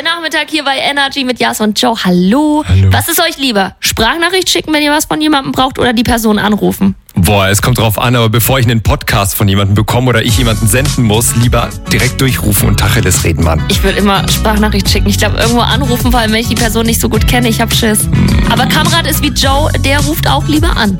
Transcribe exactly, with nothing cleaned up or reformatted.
Der Nachmittag hier bei Energy mit Jas und Joe. Hallo. Hallo. Was ist euch lieber? Sprachnachricht schicken, wenn ihr was von jemandem braucht, oder die Person anrufen? Boah, es kommt drauf an, aber bevor ich einen Podcast von jemandem bekomme oder ich jemanden senden muss, lieber direkt durchrufen und Tacheles reden, Mann. Ich würde immer Sprachnachricht schicken. Ich glaube, irgendwo anrufen, vor allem wenn ich die Person nicht so gut kenne. Ich hab Schiss. Aber Kamrat ist wie Joe, der ruft auch lieber an.